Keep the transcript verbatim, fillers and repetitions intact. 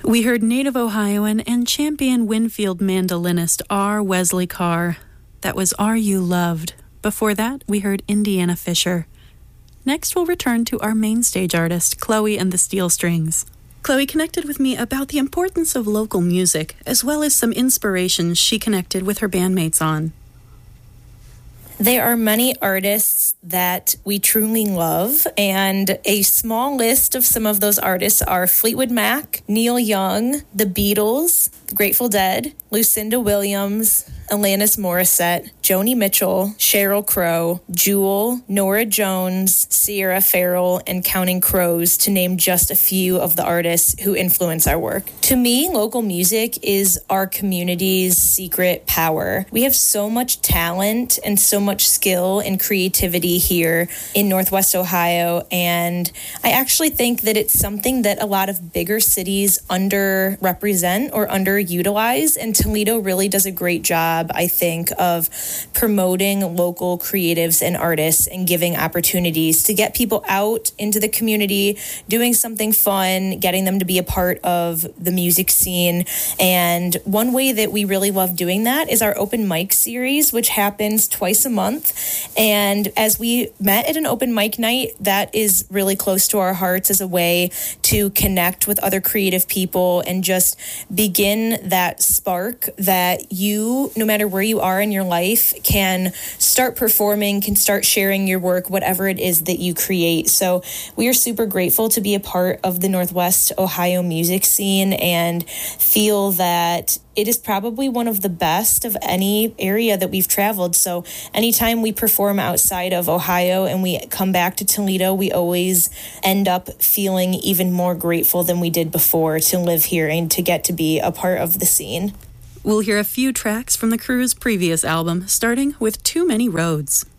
We heard native Ohioan and champion Winfield mandolinist R. Wesley Carr. That was Are You Loved? Before that, we heard Indiana Fisher. Next, we'll return to our main stage artist, Chloe and the Steel Strings. Chloe connected with me about the importance of local music, as well as some inspirations she connected with her bandmates on. There are many artists that we truly love, and a small list of some of those artists are Fleetwood Mac, Neil Young, The Beatles, The Grateful Dead, Lucinda Williams, Alanis Morissette, Joni Mitchell, Sheryl Crow, Jewel, Norah Jones, Sierra Farrell, and Counting Crows, to name just a few of the artists who influence our work. To me, local music is our community's secret power. We have so much talent and so much skill and creativity here in Northwest Ohio, and I actually think that it's something that a lot of bigger cities underrepresent or underutilize, and Toledo really does a great job, I think, of promoting local creatives and artists and giving opportunities to get people out into the community, doing something fun, getting them to be a part of the music scene. And one way that we really love doing that is our open mic series, which happens twice a month. And as we met at an open mic night, that is really close to our hearts as a way to connect with other creative people and just begin that spark that you, no matter where you are in your life, can start performing, can start sharing your work, whatever it is that you create. So we are super grateful to be a part of the Northwest Ohio music scene and feel that it is probably one of the best of any area that we've traveled. So anytime we perform outside of Ohio and we come back to Toledo, we always end up feeling even more grateful than we did before to live here and to get to be a part of the scene. We'll hear a few tracks from the crew's previous album, starting with Too Many Roads.